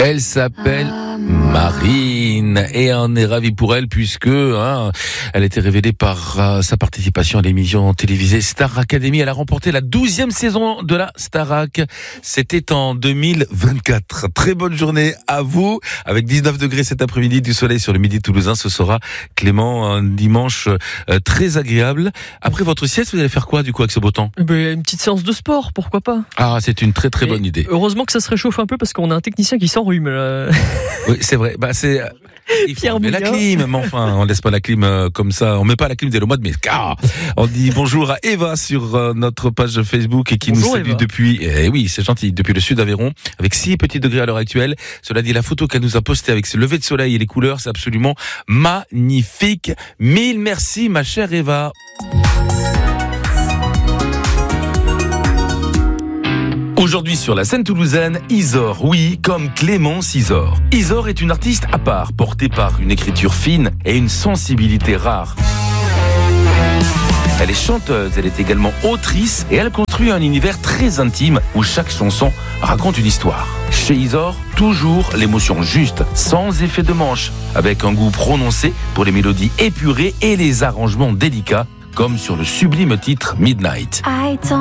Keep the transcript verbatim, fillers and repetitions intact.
Elle s'appelle Marine et on est ravis pour elle puisque hein, elle a été révélée par euh, sa participation à l'émission télévisée Star Academy. Elle a remporté la douzième saison de la Starac. C'était en deux mille vingt-quatre. Très bonne journée à vous. Avec dix-neuf degrés cet après-midi, du soleil sur le midi toulousain. Ce sera, Clément, un dimanche euh, très agréable. Après votre sieste, vous allez faire quoi du coup avec ce beau temps ? Eh ben, une petite séance de sport, pourquoi pas ? Ah, c'est une très très Et bonne idée. Heureusement que ça se réchauffe un peu parce qu'on a un technicien qui s'enrhume. Là. Oui, c'est vrai. Bah, c'est, il faut Pierre enlever la Bouillard. clim, mais enfin, on laisse pas la clim euh, comme ça. On met pas la clim dès le mois de mai. Ah, on dit bonjour à Eva sur euh, notre page Facebook et qui Bonjour, nous salue Eva. depuis, eh oui, c'est gentil, depuis le sud d'Aveyron, avec six petits degrés à l'heure actuelle. Cela dit, la photo qu'elle nous a postée avec ce lever de soleil et les couleurs, c'est absolument magnifique. Mille merci, ma chère Eva. Aujourd'hui sur la scène toulousaine, Isor, oui, comme Clémence Isor. Isor est une artiste à part, portée par une écriture fine et une sensibilité rare. Elle est chanteuse, elle est également autrice et elle construit un univers très intime où chaque chanson raconte une histoire. Chez Isor, toujours l'émotion juste, sans effet de manche, avec un goût prononcé pour les mélodies épurées et les arrangements délicats, comme sur le sublime titre Midnight. I don't